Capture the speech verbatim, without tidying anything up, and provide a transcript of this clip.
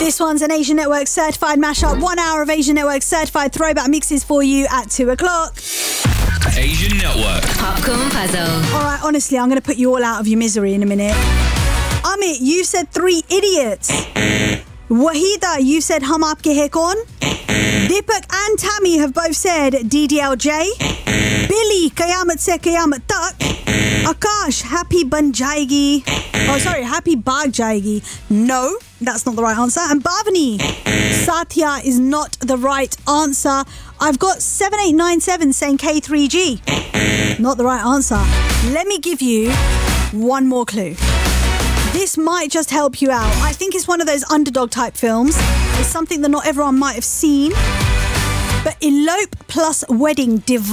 This one's an Asian Network certified mashup. One hour of Asian Network certified throwback mixes for you at two o'clock. Asian Network. Popcorn Puzzle. All right, honestly, I'm going to put you all out of your misery in a minute. Amit, you said three idiots. Wahida, you said hum aapke hai kaun. Deepak and Tammy have both said D D L J. Billy, Qayamat se Qayamat tak. Akash, happy ban jayegi. Oh, sorry, happy baag jayegi. No, that's not the right answer. And Bhavani, Satya is not the right answer. I've got seven eight nine seven saying K three G. Not the right answer. Let me give you one more clue. This might just help you out. I think it's one of those underdog type films. It's something that not everyone might have seen. But elope plus wedding divorce.